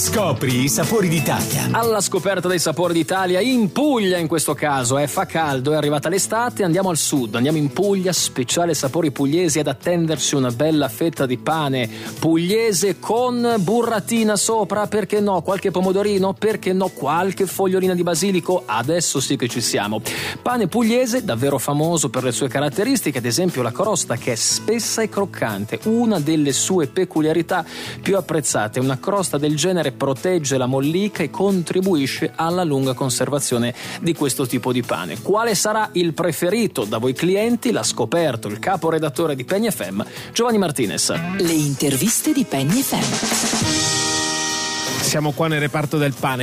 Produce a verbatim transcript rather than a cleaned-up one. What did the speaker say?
Scopri i sapori d'Italia. Alla scoperta dei sapori d'Italia, in Puglia in questo caso, eh, fa caldo, è arrivata l'estate, andiamo al sud, andiamo in Puglia, speciale sapori pugliesi, ad attendersi una bella fetta di pane pugliese con burratina sopra, perché no, qualche pomodorino, perché no, qualche fogliolina di basilico, adesso sì che ci siamo. Pane pugliese davvero famoso per le sue caratteristiche, ad esempio la crosta che è spessa e croccante, una delle sue peculiarità più apprezzate. Una crosta del genere protegge la mollica e contribuisce alla lunga conservazione di questo tipo di pane. Quale sarà il preferito da voi clienti? L'ha scoperto il caporedattore di Penny F M, Giovanni Martinez. Le interviste di Penny F M. Siamo qua nel reparto del pane.